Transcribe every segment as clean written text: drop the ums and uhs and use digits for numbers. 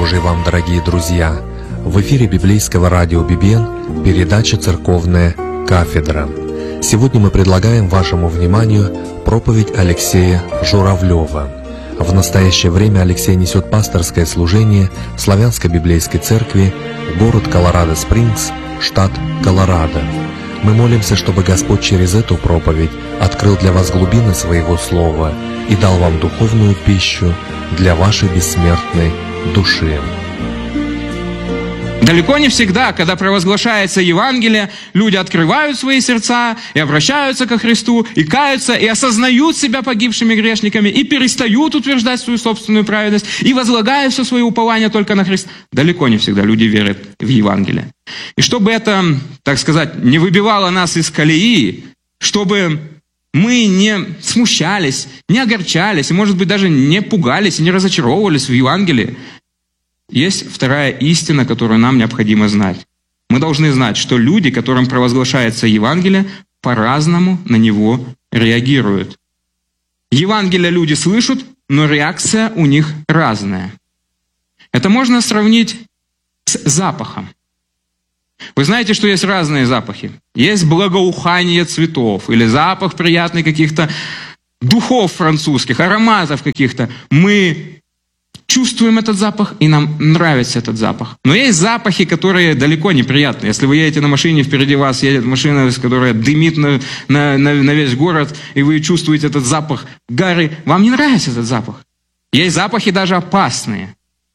Божий вам, дорогие друзья! В эфире библейского радио «Бибен» передача «Церковная кафедра». Сегодня мы предлагаем вашему вниманию проповедь Алексея Журавлева. В настоящее время Алексей несет пасторское служение в Славянской библейской церкви, город Колорадо-Спрингс, штат Колорадо. Мы молимся, чтобы Господь через эту проповедь открыл для вас глубины Своего Слова и дал вам духовную пищу для вашей бессмертной души. Далеко не всегда, когда провозглашается Евангелие, люди открывают свои сердца и обращаются ко Христу, и каются, и осознают себя погибшими грешниками, и перестают утверждать свою собственную праведность, и возлагают все свое упование только на Христа. Далеко не всегда люди верят в Евангелие. И чтобы это, так сказать, не выбивало нас из колеи, чтобы мы не смущались, не огорчались, и, может быть, даже не пугались и не разочаровывались в Евангелии, есть вторая истина, которую нам необходимо знать. Мы должны знать, что люди, которым провозглашается Евангелие, по-разному на него реагируют. Евангелие люди слышат, но реакция у них разная. Это можно сравнить с запахом. Вы знаете, что есть разные запахи. Есть благоухание цветов или запах приятный каких-то духов французских, ароматов каких-то. Мы чувствуем этот запах, и нам нравится этот запах. Но есть запахи, которые далеко не приятные. Если вы едете на машине, впереди вас едет машина, которая дымит на весь город, и вы чувствуете этот запах гари, вам не нравится этот запах. Есть запахи даже опасные.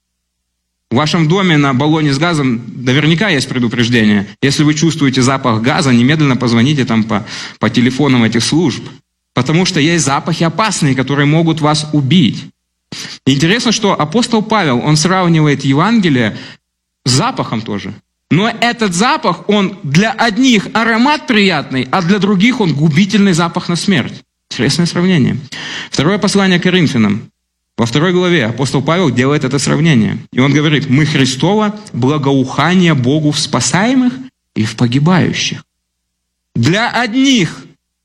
В вашем доме на баллоне с газом наверняка есть предупреждение. Если вы чувствуете запах газа, немедленно позвоните там по телефонам этих служб. Потому что есть запахи опасные, которые могут вас убить. Интересно, что апостол Павел, он сравнивает Евангелие с запахом тоже. Но этот запах, он для одних аромат приятный, а для других он губительный запах на смерть. Интересное сравнение. Второе послание к Коринфянам. Во 2 главе апостол Павел делает это сравнение. И он говорит: «Мы Христово благоухание Богу в спасаемых и в погибающих». Для одних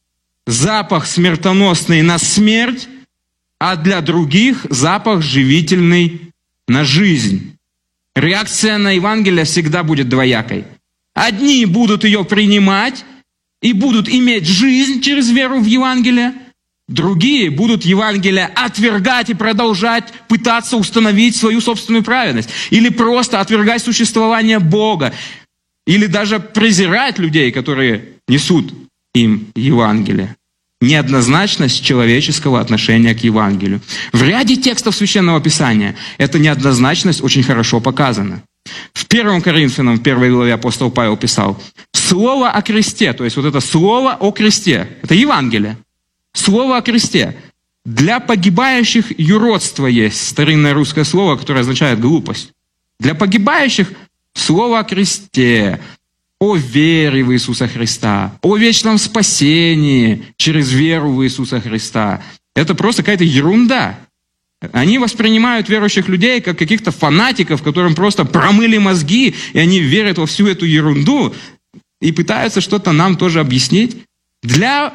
запах смертоносный на смерть, а для других запах живительный на жизнь. Реакция на Евангелие всегда будет двоякой. Одни будут ее принимать и будут иметь жизнь через веру в Евангелие. Другие будут Евангелие отвергать и продолжать пытаться установить свою собственную праведность. Или просто отвергать существование Бога. Или даже презирать людей, которые несут им Евангелие. Неоднозначность человеческого отношения к Евангелию. В ряде текстов Священного Писания эта неоднозначность очень хорошо показана. В 1 Коринфянам, в 1 главе апостол Павел писал: «Слово о кресте», то есть вот это слово о кресте, это Евангелие. Слово о кресте. Для погибающих юродство есть, старинное русское слово, которое означает глупость. Для погибающих слово о кресте, о вере в Иисуса Христа, о вечном спасении через веру в Иисуса Христа. Это просто какая-то ерунда. Они воспринимают верующих людей как каких-то фанатиков, которым просто промыли мозги, и они верят во всю эту ерунду и пытаются что-то нам тоже объяснить. Для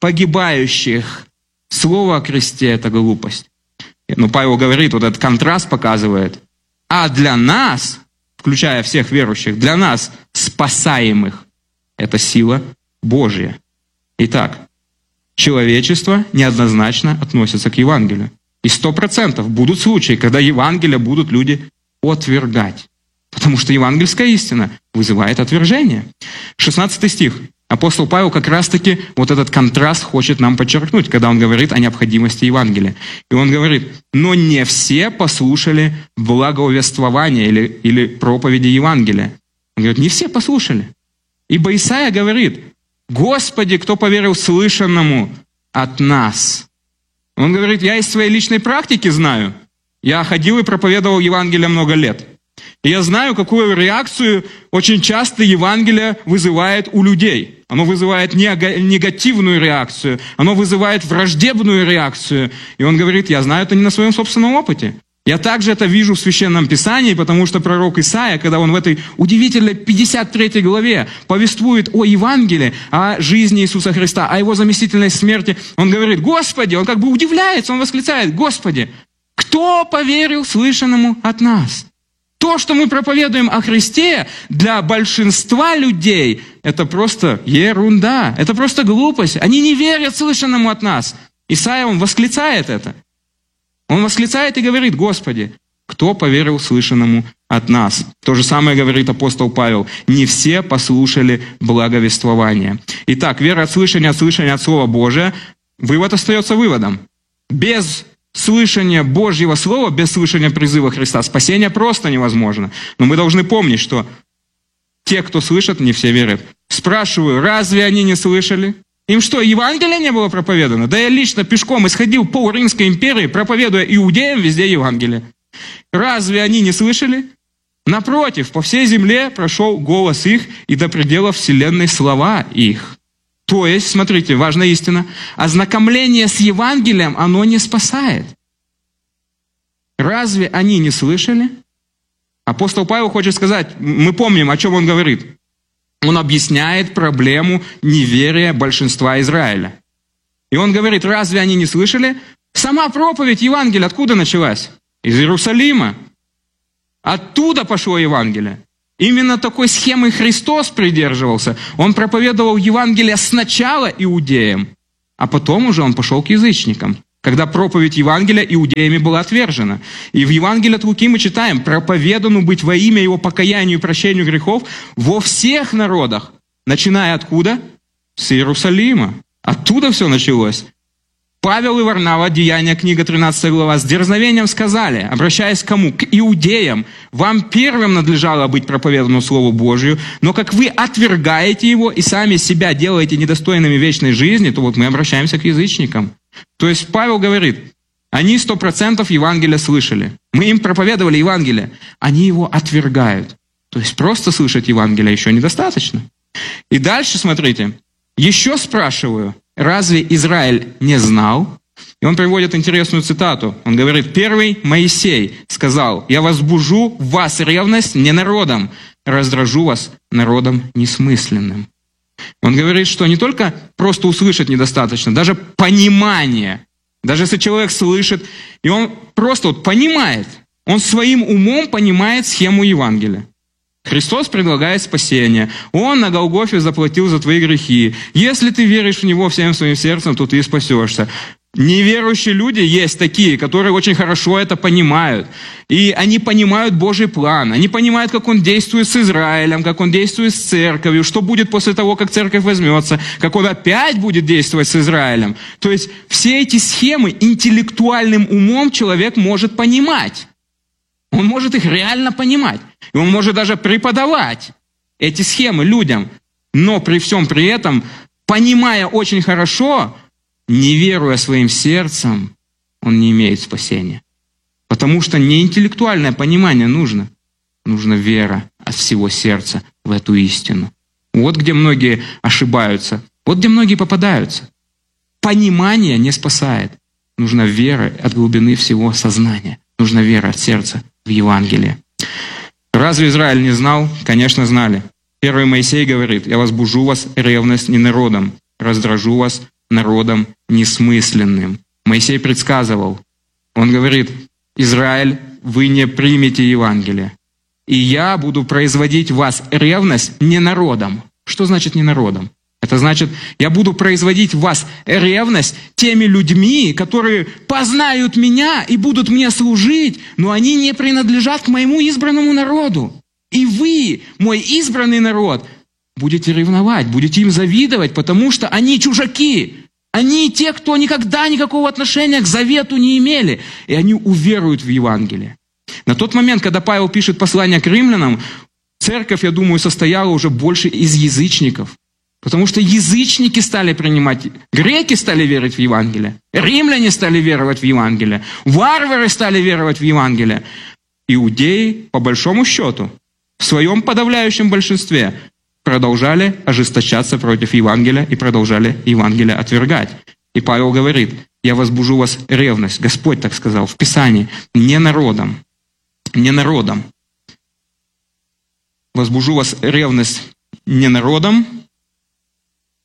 погибающих слово о кресте – это глупость. Но Павел говорит, вот этот контраст показывает. А для нас, включая всех верующих, для нас, спасаемых, это сила Божья. Итак, человечество неоднозначно относится к Евангелию. И 100% будут случаи, когда Евангелие будут люди отвергать. Потому что евангельская истина вызывает отвержение. 16 стих. Апостол Павел как раз-таки вот этот контраст хочет нам подчеркнуть, когда он говорит о необходимости Евангелия. И он говорит: «Но не все послушали благовествование или проповеди Евангелия». Он говорит, не все послушали. Ибо Исаия говорит: «Господи, кто поверил слышанному от нас?» Он говорит: я из своей личной практики знаю. Я ходил и проповедовал Евангелие много лет. И я знаю, какую реакцию очень часто Евангелие вызывает у людей. Оно вызывает негативную реакцию, оно вызывает враждебную реакцию. И он говорит: я знаю это не на своем собственном опыте. Я также это вижу в Священном Писании, потому что пророк Исаия, когда он в этой удивительной 53 главе повествует о Евангелии, о жизни Иисуса Христа, о Его заместительной смерти, он говорит: Господи, он как бы удивляется, он восклицает: Господи, кто поверил слышанному от нас? То, что мы проповедуем о Христе, для большинства людей, это просто ерунда, это просто глупость. Они не верят слышанному от нас. Исайя, он восклицает это. Он восклицает и говорит: Господи, кто поверил слышанному от нас? То же самое говорит апостол Павел. Не все послушали благовествование. Итак, вера от слышания от Слова Божия. Вывод остается выводом. Без слышания Божьего Слова, без слышания призыва Христа, спасение просто невозможно. Но мы должны помнить, что те, кто слышат, не все верят. Спрашиваю, разве они не слышали? Им что, Евангелие не было проповедано? Да я лично пешком исходил пол Римской империи, проповедуя иудеям везде Евангелие. Разве они не слышали? Напротив, по всей земле прошел голос их, и до предела вселенной слова их. То есть, смотрите, важная истина, ознакомление с Евангелием, оно не спасает. Разве они не слышали? Апостол Павел хочет сказать, мы помним, о чем он говорит. Он объясняет проблему неверия большинства Израиля. И он говорит, разве они не слышали? Сама проповедь Евангелия откуда началась? Из Иерусалима. Оттуда пошло Евангелие. Именно такой схемой Христос придерживался. Он проповедовал Евангелие сначала иудеям, а потом уже он пошел к язычникам, когда проповедь Евангелия иудеями была отвержена. И в Евангелии от Луки мы читаем, проповедану быть во имя его покаянию и прощению грехов во всех народах. Начиная откуда? С Иерусалима. Оттуда все началось. Павел и Варнава, Деяния, книга 13 глава, с дерзновением сказали, обращаясь к кому? К иудеям. Вам первым надлежало быть проповедану Слову Божию, но как вы отвергаете его и сами себя делаете недостойными вечной жизни, то вот мы обращаемся к язычникам. То есть Павел говорит, они 100% Евангелия слышали. Мы им проповедовали Евангелие. Они его отвергают. То есть просто слышать Евангелие еще недостаточно. И дальше, смотрите, еще спрашиваю, разве Израиль не знал? И он приводит интересную цитату. Он говорит, первый Моисей сказал, я возбужу в вас ревность не народом, раздражу вас народом несмысленным. Он говорит, что не только просто услышать недостаточно, даже понимание. Даже если человек слышит, и он просто вот понимает, он своим умом понимает схему Евангелия. Христос предлагает спасение. Он на Голгофе заплатил за твои грехи. Если ты веришь в Него всем своим сердцем, то ты спасешься. Неверующие люди есть такие, которые очень хорошо это понимают. И они понимают Божий план. Они понимают, как Он действует с Израилем, как Он действует с церковью, что будет после того, как церковь возьмется, как Он опять будет действовать с Израилем. То есть все эти схемы интеллектуальным умом человек может понимать. Он может их реально понимать. И он может даже преподавать эти схемы людям. Но при всем при этом, понимая очень хорошо, не веруя своим сердцем, он не имеет спасения. Потому что не интеллектуальное понимание нужно. Нужна вера от всего сердца в эту истину. Вот где многие ошибаются. Вот где многие попадаются. Понимание не спасает. Нужна вера от глубины всего сознания. Нужна вера от сердца в Евангелие. Разве Израиль не знал? Конечно, знали. Первый Моисей говорит, я возбужу вас ревность не народом, раздражу вас народом несмысленным. Моисей предсказывал. Он говорит, Израиль, вы не примете Евангелие. И я буду производить в вас ревность не народом. Что значит не народом? Это значит, я буду производить в вас ревность теми людьми, которые познают меня и будут мне служить, но они не принадлежат к моему избранному народу. И вы, мой избранный народ, будете ревновать, будете им завидовать, потому что они чужаки. Они те, кто никогда никакого отношения к завету не имели, и они уверуют в Евангелие. На тот момент, когда Павел пишет послание к римлянам, церковь, я думаю, состояла уже больше из язычников. Потому что язычники стали принимать, греки стали верить в Евангелие, римляне стали веровать в Евангелие, варвары стали веровать в Евангелие. Иудеи, по большому счету, в своем подавляющем большинстве продолжали ожесточаться против Евангелия и продолжали Евангелие отвергать. И Павел говорит, я возбужу вас ревность, Господь так сказал в Писании, не народом, не народом. Возбужу вас ревность не народом,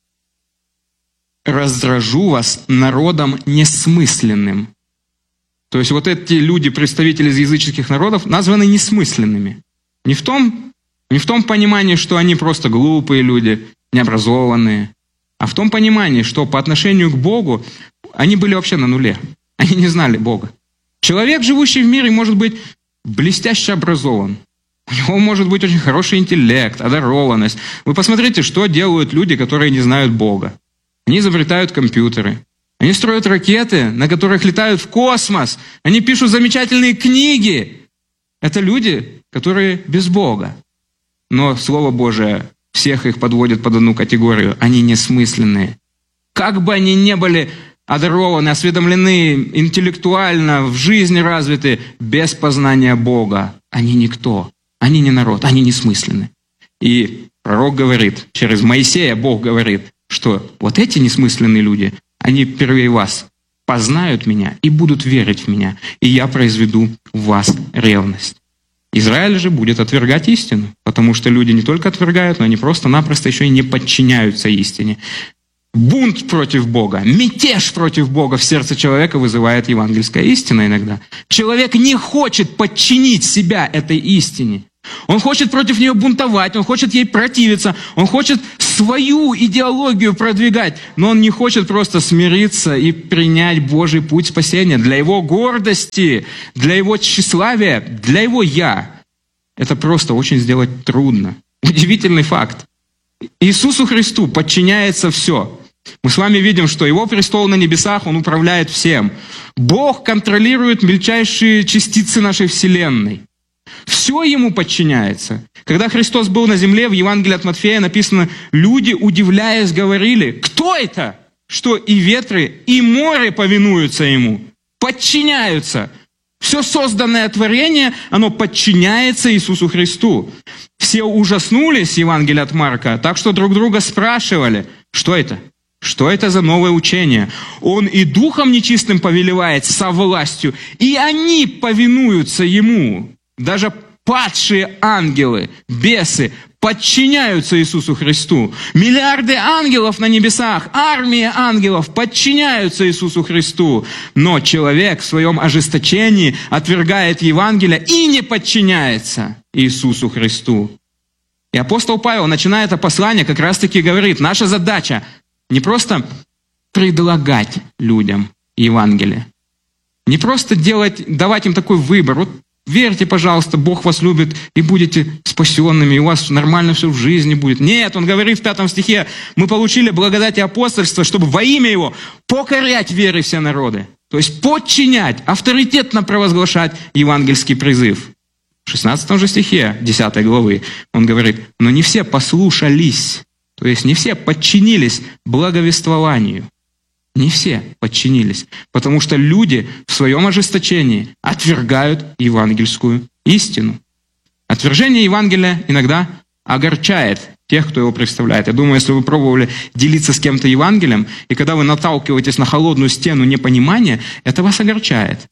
раздражу вас народом несмысленным. То есть вот эти люди, представители из языческих народов, названы несмысленными. Не в том понимании, что они просто глупые люди, необразованные, а в том понимании, что по отношению к Богу они были вообще на нуле. Они не знали Бога. Человек, живущий в мире, может быть блестяще образован. У него может быть очень хороший интеллект, одарованность. Вы посмотрите, что делают люди, которые не знают Бога. Они изобретают компьютеры. Они строят ракеты, на которых летают в космос. Они пишут замечательные книги. Это люди, которые без Бога. Но Слово Божие всех их подводит под одну категорию. Они несмысленные. Как бы они ни были одарованы, осведомлены интеллектуально, в жизни развиты, без познания Бога, они никто. Они не народ, они несмысленны. И пророк говорит, через Моисея Бог говорит, что вот эти несмысленные люди, они впервые вас познают меня и будут верить в меня, и я произведу в вас ревность. Израиль же будет отвергать истину, потому что люди не только отвергают, но они просто-напросто еще и не подчиняются истине. Бунт против Бога, мятеж против Бога в сердце человека вызывает евангельская истина иногда. Человек не хочет подчинить себя этой истине. Он хочет против нее бунтовать, он хочет ей противиться, он хочет свою идеологию продвигать, но он не хочет просто смириться и принять Божий путь спасения для его гордости, для его тщеславия, для его «я». Это просто очень сделать трудно. Удивительный факт. Иисусу Христу подчиняется все. Мы с вами видим, что Его престол на небесах, Он управляет всем. Бог контролирует мельчайшие частицы нашей Вселенной. Все Ему подчиняется. Когда Христос был на земле, в Евангелии от Матфея написано, люди, удивляясь, говорили, кто это, что и ветры, и море повинуются Ему, подчиняются. Все созданное творение, оно подчиняется Иисусу Христу. Все ужаснулись, Евангелие от Марка, так что друг друга спрашивали, что это? Что это за новое учение? Он и духом нечистым повелевает со властью, и они повинуются Ему. Даже падшие ангелы, бесы, подчиняются Иисусу Христу. Миллиарды ангелов на небесах, армия ангелов подчиняются Иисусу Христу. Но человек в своем ожесточении отвергает Евангелие и не подчиняется Иисусу Христу. И апостол Павел, начиная это послание, как раз-таки говорит, наша задача не просто предлагать людям Евангелие, не просто давать им такой выбор. Вот верьте, пожалуйста, Бог вас любит, и будете спасенными, и у вас нормально все в жизни будет. Нет, он говорит в 5 стихе, мы получили благодать и апостольство, чтобы во имя Его покорять верой все народы. То есть подчинять, авторитетно провозглашать евангельский призыв. В 16 же стихе 10 главы он говорит, но не все послушались, то есть не все подчинились благовествованию. Не все подчинились, потому что люди в своем ожесточении отвергают евангельскую истину. Отвержение Евангелия иногда огорчает тех, кто его представляет. Я думаю, если вы пробовали делиться с кем-то Евангелием, и когда вы наталкиваетесь на холодную стену непонимания, это вас огорчает.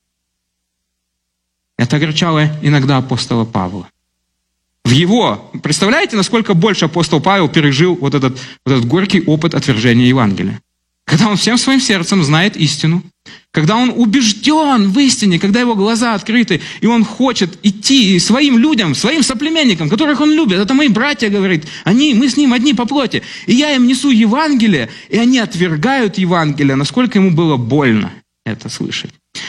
Это огорчало иногда апостола Павла. Представляете, насколько больше апостол Павел пережил вот этот горький опыт отвержения Евангелия? Когда он всем своим сердцем знает истину, когда он убежден в истине, когда его глаза открыты, и он хочет идти своим людям, своим соплеменникам, которых он любит, это мои братья, говорит, мы с ним одни по плоти, и я им несу Евангелие, и они отвергают Евангелие, насколько ему было больно это слышать.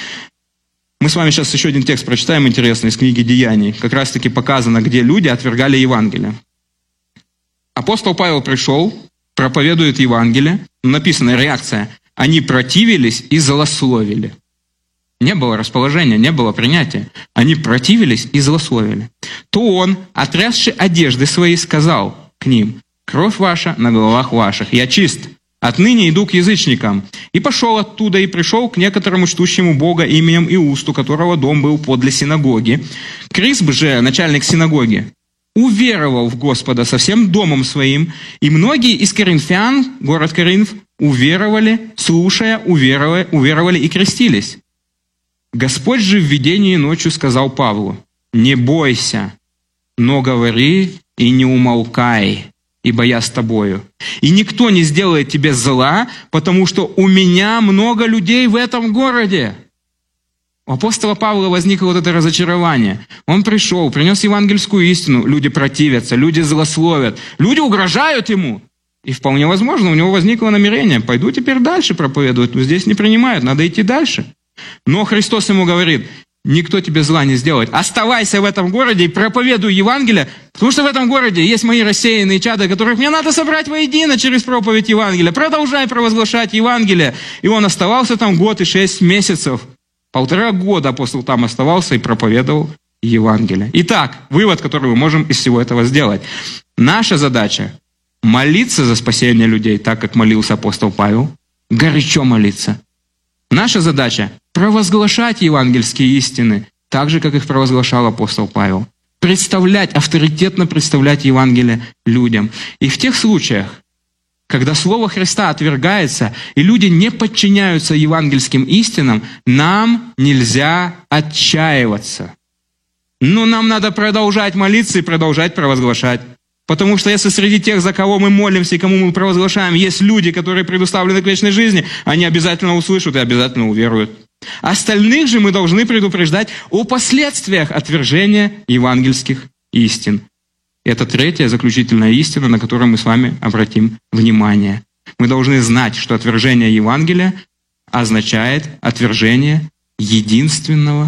Мы с вами сейчас еще один текст прочитаем интересный из книги «Деяний». Как раз-таки показано, где люди отвергали Евангелие. Апостол Павел пришел, проповедует Евангелие. Написана реакция. Они противились и злословили. Не было расположения, не было принятия. Они противились и злословили. То он, отрясши одежды свои, сказал к ним, «Кровь ваша на головах ваших, я чист. Отныне иду к язычникам». И пошел оттуда, и пришел к некоторому чтущему Бога именем Иусту, которого дом был подле синагоги. Крисп же, начальник синагоги, уверовал в Господа со всем домом своим, и многие из коринфян, город Коринф, уверовали, слушая, уверовали и крестились. Господь же в видении ночью сказал Павлу, «Не бойся, но говори и не умолкай, ибо я с тобою. И никто не сделает тебе зла, потому что у меня много людей в этом городе». У апостола Павла возникло вот это разочарование. Он пришел, принес евангельскую истину. Люди противятся, люди злословят, люди угрожают ему. И вполне возможно, у него возникло намерение: пойду теперь дальше проповедовать, но здесь не принимают, надо идти дальше. Но Христос ему говорит: никто тебе зла не сделает. Оставайся в этом городе и проповедуй Евангелие, потому что в этом городе есть мои рассеянные чада, которых мне надо собрать воедино через проповедь Евангелия. Продолжай провозглашать Евангелие. И он оставался там 1 год и 6 месяцев. 1,5 года апостол там оставался и проповедовал Евангелие. Итак, вывод, который мы можем из всего этого сделать. Наша задача – молиться за спасение людей, так как молился апостол Павел, горячо молиться. Наша задача – провозглашать евангельские истины, так же, как их провозглашал апостол Павел. Авторитетно представлять Евангелие людям. И в тех случаях, когда Слово Христа отвергается, и люди не подчиняются евангельским истинам, нам нельзя отчаиваться. Но нам надо продолжать молиться и продолжать провозглашать. Потому что если среди тех, за кого мы молимся и кому мы провозглашаем, есть люди, которые предуставлены к вечной жизни, они обязательно услышат и обязательно уверуют. Остальных же мы должны предупреждать о последствиях отвержения евангельских истин. Это третья заключительная истина, на которую мы с вами обратим внимание. Мы должны знать, что отвержение Евангелия означает отвержение единственного